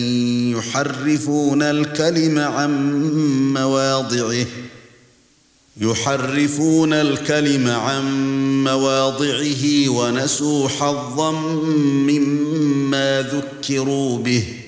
يحرفون الكلم عن مواضعه ونسوا حظا مما ذكروا به